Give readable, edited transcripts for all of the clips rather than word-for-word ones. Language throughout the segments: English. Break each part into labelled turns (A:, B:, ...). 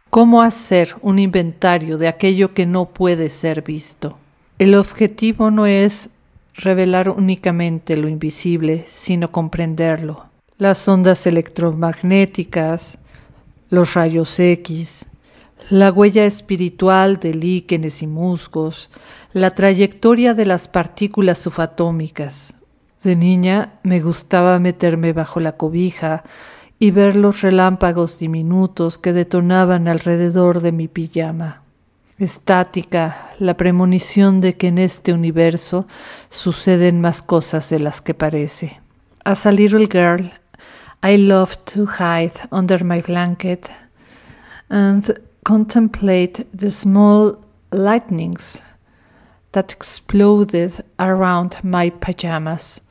A: ¿Cómo hacer un inventario de aquello que no puede ser visto? El objetivo no es revelar únicamente lo invisible, sino comprenderlo. Las ondas electromagnéticas, los rayos X, la huella espiritual de líquenes y musgos, la trayectoria de las partículas subatómicas. De niña me gustaba meterme bajo la cobija y ver los relámpagos diminutos que detonaban alrededor de mi pijama. Estática, la premonición de que en este universo suceden más cosas de las que parece. As a little girl, I loved to hide under my blanket and contemplate the small lightnings that exploded around my pajamas.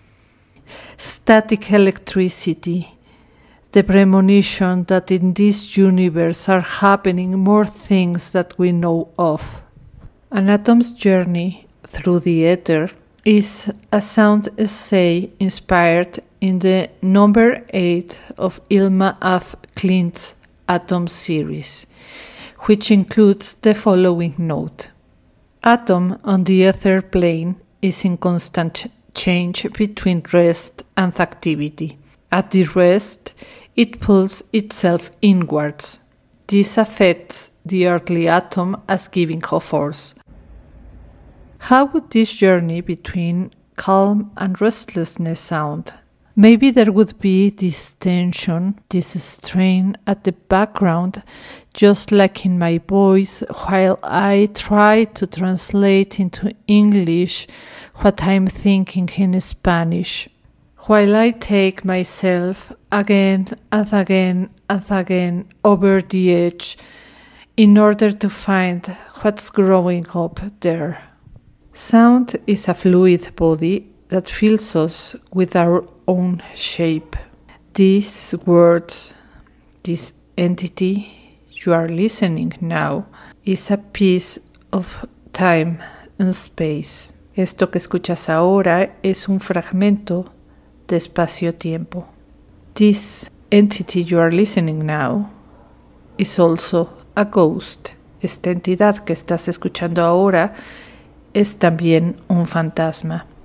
A: Static electricity, the premonition that in this universe are happening more things that we know of. An atom's journey through the ether is a sound essay inspired in the number 8 of Ilma Af Klint's Atom series, which includes the following note. Atom on the ether plane is in constant change between rest and activity. At the rest, it pulls itself inwards. This affects the earthly atom as giving her force. How would this journey between calm and restlessness sound? Maybe there would be this tension, this strain at the background, just like in my voice, while I try to translate into English what I'm thinking in Spanish. While I take myself again and again and again over the edge in order to find what's growing up there. Sound is a fluid body that fills us with our own shape. These words, this entity you are listening now, is a piece of time and space. Esto que escuchas ahora es un fragmento de espacio-tiempo. This entity you are listening now is also a ghost. Esta entidad que estás escuchando ahora es también un fantasma.